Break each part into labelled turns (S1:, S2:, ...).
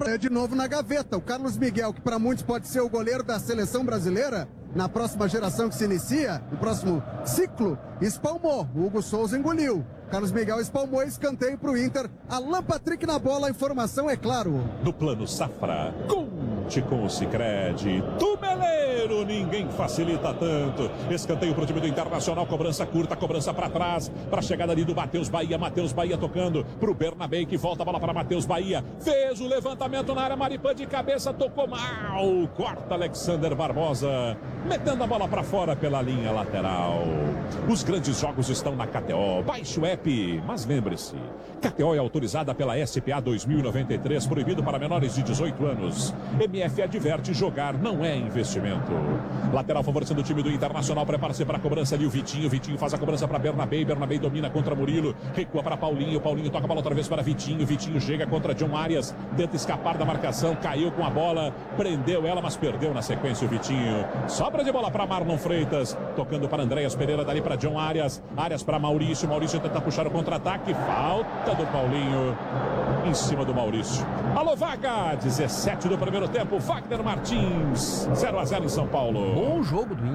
S1: de novo na gaveta. O Carlos Miguel, que para muitos pode ser o goleiro da seleção brasileira na próxima geração que se inicia, no próximo ciclo, espalmou. O Hugo Souza engoliu. Carlos Miguel espalmou, escanteio para o Inter. Alan Patrick na bola, a informação é claro.
S2: No Plano Safra, conte com o Sicredi. Tumeleiro, ninguém facilita tanto. Escanteio para o time do Internacional, cobrança curta, cobrança para trás, para a chegada ali do Matheus Bahia tocando para o Bernabé, que volta a bola para Matheus Bahia. Fez o levantamento na área, Maripã de cabeça, tocou mal. Corta Alexander Barbosa, metendo a bola para fora pela linha lateral. Os grandes jogos estão na KTO. Baixe o app, mas lembre-se, KTO é autorizada pela SPA 2093, proibido para menores de 18 anos. MF adverte, jogar não é investimento. Lateral favorecendo o time do Internacional, prepara-se para a cobrança ali o Vitinho faz a cobrança para Bernabé domina contra Murilo, recua para Paulinho toca a bola outra vez para Vitinho chega contra John Arias, tenta escapar da marcação, caiu com a bola, prendeu ela, mas perdeu na sequência o Vitinho. Sobra de bola para Marlon Freitas, tocando para Andréas Pereira, dali para John Arias para Maurício tenta puxar o contra-ataque, falta do Paulinho em cima do Maurício. Alô, Vaga, 17 do primeiro tempo, Wagner Martins, 0-0 em São Paulo.
S3: Bom jogo do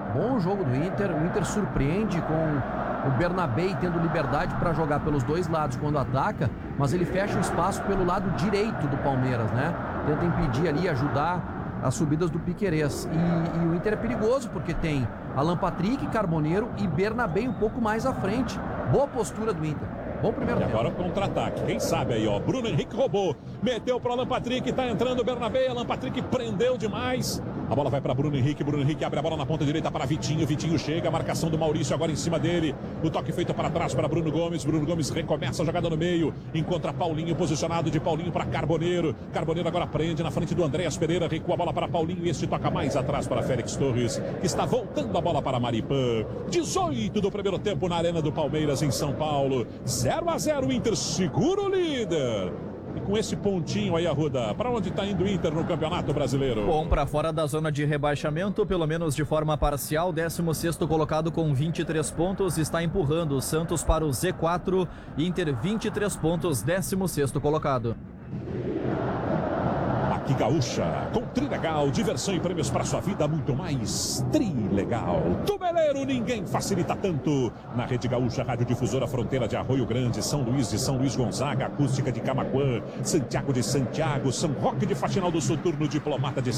S3: Inter, o Inter surpreende com o Bernabé tendo liberdade para jogar pelos dois lados quando ataca, mas ele fecha o espaço pelo lado direito do Palmeiras, né? Tenta impedir ali, ajudar as subidas do Piquerez. E o Inter é perigoso porque tem Alan Patrick, Carboneiro e Bernabé um pouco mais à frente. Boa postura do Inter. Bom primeiro tempo.
S2: E agora o contra-ataque. Quem sabe aí, ó. Bruno Henrique roubou. Meteu para Alan Patrick. Tá entrando o Bernabé. Alan Patrick prendeu demais. A bola vai para Bruno Henrique. Bruno Henrique abre a bola na ponta direita para Vitinho. Vitinho chega. A marcação do Maurício agora em cima dele. O toque feito para trás para Bruno Gomes. Bruno Gomes recomeça a jogada no meio. Encontra Paulinho posicionado de Paulinho para Carboneiro. Carboneiro agora prende na frente do Andréas Pereira. Recua a bola para Paulinho. Este toca mais atrás para Félix Torres, que está voltando a bola para Maripã. 18 do primeiro tempo na Arena do Palmeiras em São Paulo. 0-0, Inter segura o líder. E com esse pontinho aí, Arruda, para onde está indo o Inter no Campeonato Brasileiro?
S4: Bom, para fora da zona de rebaixamento, pelo menos de forma parcial, 16º colocado com 23 pontos, está empurrando o Santos para o Z4, Inter 23 pontos, 16º colocado.
S2: Aqui Gaúcha, com Trilegal, diversão e prêmios para sua vida, muito mais Trilegal. Tumeleiro, ninguém facilita tanto. Na Rede Gaúcha, Rádio Difusora, Fronteira de Arroio Grande, São Luís de São Luís Gonzaga, Acústica de Camaquã, Santiago de Santiago, São Roque de Faxinal do Sul, Turno Diplomata de